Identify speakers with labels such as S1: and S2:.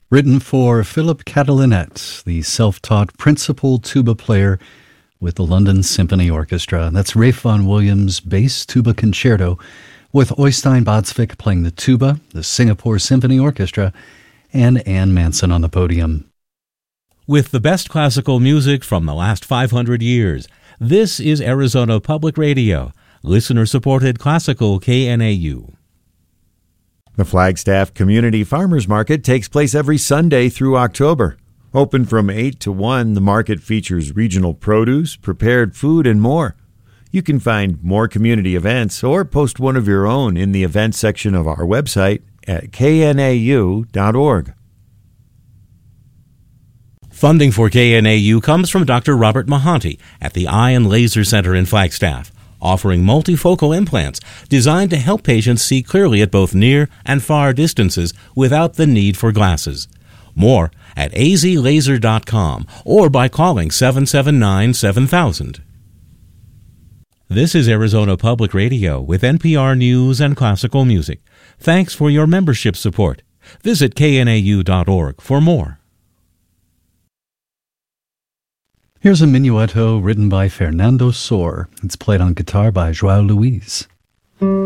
S1: Written for Philip Catalinet, the self-taught principal tuba player with the London Symphony Orchestra. That's Ralph Vaughan Williams' Bass Tuba Concerto with Øystein Båtsvik playing the tuba, the Singapore Symphony Orchestra, and Ann Manson on the podium.
S2: With the best classical music from the last 500 years, this is Arizona Public Radio, listener-supported classical KNAU.
S3: The Flagstaff Community Farmers Market takes place every Sunday through October. Open from 8 to 1, the market features regional produce, prepared food, and more. You can find more community events or post one of your own in the events section of our website at knau.org.
S2: Funding for KNAU comes from Dr. Robert Mahanti at the Eye and Laser Center in Flagstaff, offering multifocal implants designed to help patients see clearly at both near and far distances without the need for glasses. More at azlaser.com or by calling 779-7000. This is Arizona Public Radio with NPR News and classical music. Thanks for your membership support. Visit knau.org for more.
S1: Here's a minuetto written by Fernando Sor. It's played on guitar by João Luiz.